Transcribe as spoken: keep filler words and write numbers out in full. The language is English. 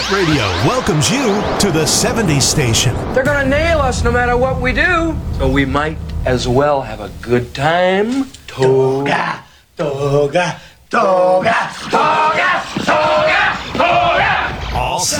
Radio welcomes you to the seventies station. They're gonna nail us no matter what we do. So we might as well have a good time. Toga, toga, toga, toga.